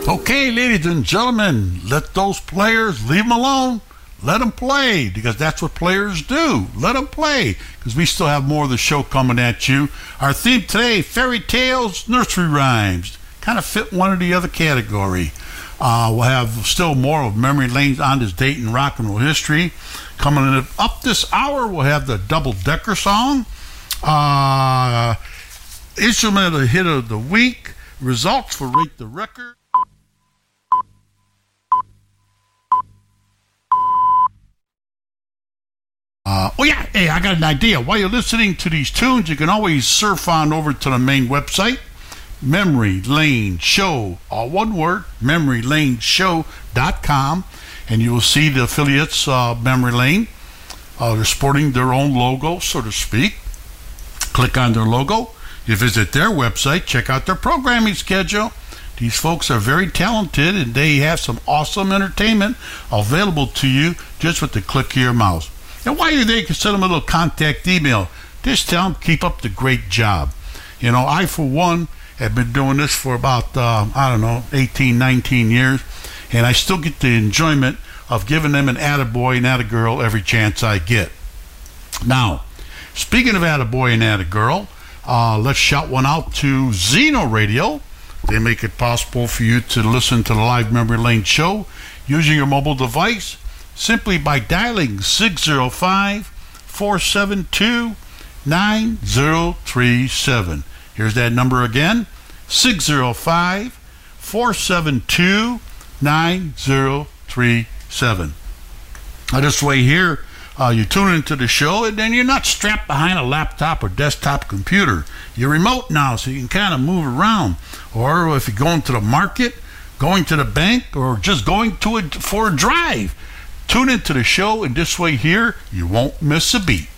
Okay, ladies and gentlemen, let those players leave them alone. Let them play, because that's what players do. Let them play, because we still have more of the show coming at you. Our theme today, fairy tales, nursery rhymes. Kind of fit one or the other category. We'll have still more of Memory Lane's On This Date in Rock and Roll History. Coming up this hour, we'll have the Double Decker song. Instrumental hit of the week. Results for Rate the Record. Hey, I got an idea. While you're listening to these tunes, you can always surf on over to the main website, Memory Lane Show, all one word, memorylaneshow.com, and you will see the affiliates, Memory Lane. They're sporting their own logo, so to speak. Click on their logo. You visit their website, check out their programming schedule. These folks are very talented, and they have some awesome entertainment available to you just with the click of your mouse. And while you're there, you can send them a little contact email. Just tell them, keep up the great job. You know, I, for one, have been doing this for about, 18, 19 years, and I still get the enjoyment of giving them an attaboy and attagirl every chance I get. Now, speaking of attaboy and attagirl, let's shout one out to Zeno Radio. They make it possible for you to listen to the live Memory Lane show using your mobile device, simply by dialing 605-472-9037. Here's that number again, 605-472-9037. This way here, you tune into the show, and then you're not strapped behind a laptop or desktop computer. You're remote now, so you can kind of move around. Or if you're going to the market, going to the bank, or just going for a drive, tune into the show, and this way here, you won't miss a beat.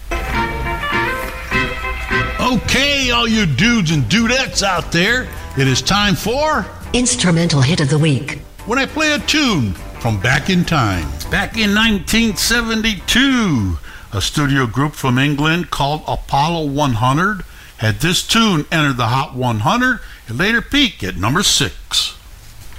Okay, all you dudes and dudettes out there, it is time for Instrumental Hit of the Week. When I play a tune from back in time. Back in 1972, a studio group from England called Apollo 100 had this tune enter the Hot 100 and later peak at number 6.